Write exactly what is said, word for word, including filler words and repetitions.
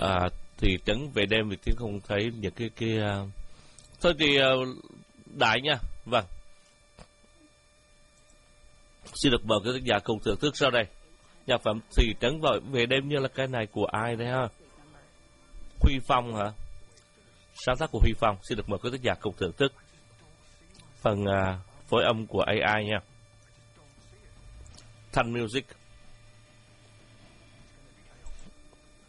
À, thị trấn về đêm thì Tiến không thấy những cái cái uh... thôi thì uh, đại nha. Vâng, xin được mời các tác giả cùng thưởng thức sau đây nhạc phẩm thị trấn về đêm như là cái này của ai đấy ha? Huy Phong hả? Sáng tác của Huy Phong. Xin được mời các tác giả cùng thưởng thức phần uh, phối âm của a i nha. Thanh Music.